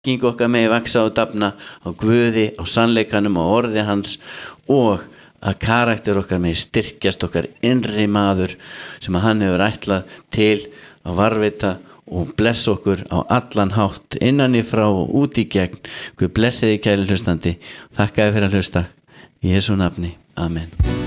þekking okkar megi vaxa og dafna á Guði, á sannleikanum, á orði hans og að karakter okkar megi styrkjast, okkar innri maður sem að hann hefur ætlað til að varðveita og blessa okkur á allan hátt innan í frá og út í gegn. Guð blessi þig kæri hlustandi. Þakka þér fyrir að hlusta. Í Jesú nafni. Amen.